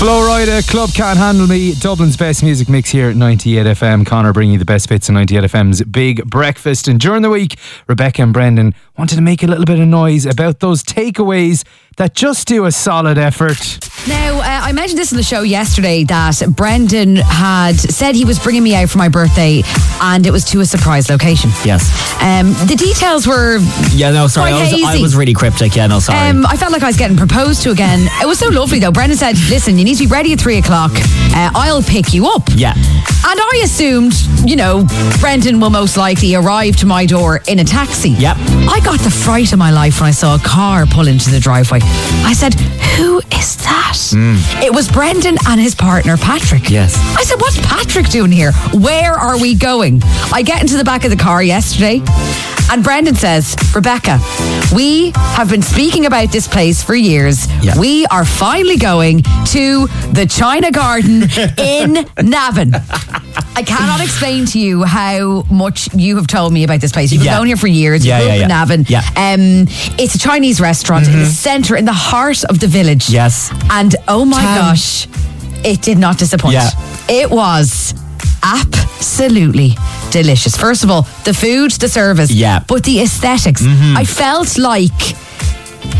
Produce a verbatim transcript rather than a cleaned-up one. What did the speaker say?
Flo Rida, Club Can't Handle Me, Dublin's best music mix here at ninety-eight F M. Connor bringing you the best bits of ninety-eight F M's Big Breakfast. And during the week, Rebecca and Brendan wanted to make a little bit of noise about those takeaways that just do a solid effort. Now, uh, I mentioned this on the show yesterday that Brendan had said he was bringing me out for my birthday and it was to a surprise location. Yes. Um, the details were Yeah, no, sorry. quite I was, hazy. I was really cryptic. Yeah, no, sorry. Um, I felt like I was getting proposed to again. It was so lovely though. Brendan said, listen, you need to be ready at three o'clock. Uh, I'll pick you up. yeah. And I assumed, you know, Brendan will most likely arrive to my door in a taxi. Yep. I got the fright of my life when I saw a car pull into the driveway. I said, who is that? Mm. It was Brendan and his partner, Patrick. Yes. I said, what's Patrick doing here? Where are we going? I get into the back of the car yesterday and Brendan says, Rebecca, we have been speaking about this place for years. Yeah. We are finally going to the China Garden in Navan. I cannot explain to you how much you have told me about this place. You've been Yeah. going here for years. Yeah, You grew yeah, up in yeah. Navan. Yeah. Um, it's a Chinese restaurant in the centre, in the heart of the village. Yes. And oh my Tam. gosh, it did not disappoint. Yeah. It was absolutely delicious. First of all, the food, the service, Yeah. but the aesthetics. I felt like